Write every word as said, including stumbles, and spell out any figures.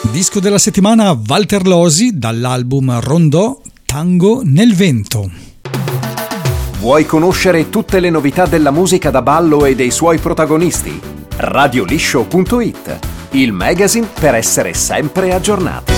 Disco della settimana Walter Losi dall'album Rondò, Tango nel vento. Vuoi conoscere tutte le novità della musica da ballo e dei suoi protagonisti? radio liscio punto it, il magazine per essere sempre aggiornati.